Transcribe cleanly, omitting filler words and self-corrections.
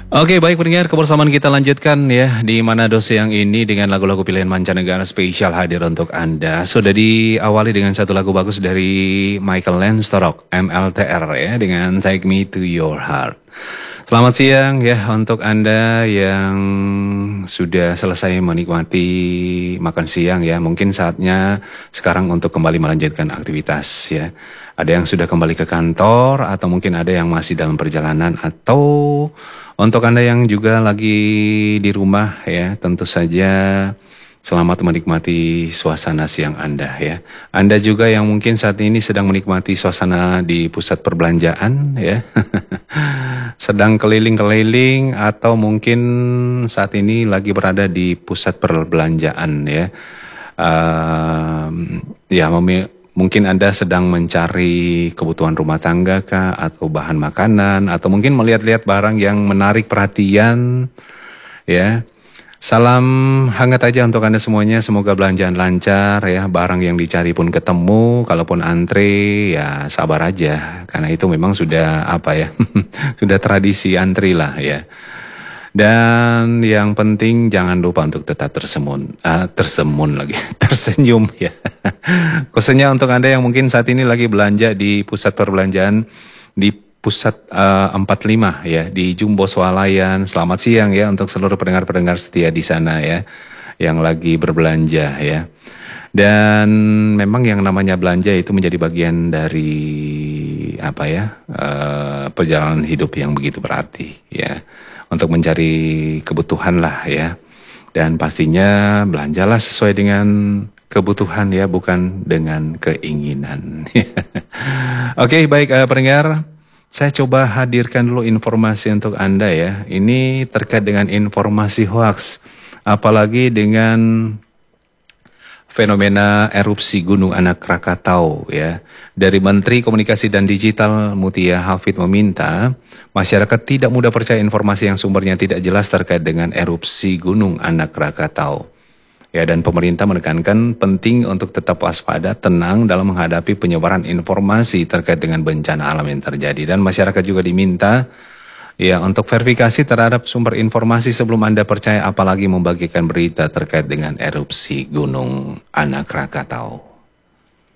Oke, baik pendengar, kebersamaan kita lanjutkan ya di Manado siang ini dengan lagu-lagu pilihan mancanegara spesial hadir untuk Anda. Sudah diawali dengan satu lagu bagus dari Michael Lanstorok, MLTR ya, dengan Take Me to Your Heart. Selamat siang ya untuk Anda yang sudah selesai menikmati makan siang ya. Mungkin saatnya sekarang untuk kembali melanjutkan aktivitas ya. Ada yang sudah kembali ke kantor atau mungkin ada yang masih dalam perjalanan atau untuk Anda yang juga lagi di rumah ya, tentu saja selamat menikmati suasana siang Anda ya. Anda juga yang mungkin saat ini sedang menikmati suasana di pusat perbelanjaan ya. Sedang keliling-keliling atau mungkin saat ini lagi berada di pusat perbelanjaan ya. Ya, mungkin Anda sedang mencari kebutuhan rumah tangga kah, atau bahan makanan, atau mungkin melihat-lihat barang yang menarik perhatian, ya. Salam hangat aja untuk Anda semuanya, semoga belanjaan lancar ya, barang yang dicari pun ketemu, kalaupun antri ya sabar aja, karena itu memang sudah apa ya, sudah tradisi antri lah ya. Dan yang penting jangan lupa untuk tetap tersenyum lagi, tersenyum ya. Khususnya untuk Anda yang mungkin saat ini lagi belanja di pusat perbelanjaan, di pusat 45 ya, di Jumbo Swalayan. Selamat siang ya untuk seluruh pendengar-pendengar setia di sana ya, yang lagi berbelanja ya. Dan memang yang namanya belanja itu menjadi bagian dari apa ya, perjalanan hidup yang begitu berarti ya. Untuk mencari kebutuhan lah ya. Dan pastinya belanjalah sesuai dengan kebutuhan ya, bukan dengan keinginan. Oke, baik pendengar, saya coba hadirkan dulu informasi untuk Anda ya. Ini terkait dengan informasi hoax, apalagi dengan fenomena erupsi Gunung Anak Krakatau ya. Dari Menteri Komunikasi dan Digital Mutia Hafid meminta masyarakat tidak mudah percaya informasi yang sumbernya tidak jelas terkait dengan erupsi Gunung Anak Krakatau. Ya, dan pemerintah menekankan penting untuk tetap waspada, tenang dalam menghadapi penyebaran informasi terkait dengan bencana alam yang terjadi. Dan masyarakat juga diminta ya untuk verifikasi terhadap sumber informasi sebelum Anda percaya, apalagi membagikan berita terkait dengan erupsi Gunung Anak Krakatau.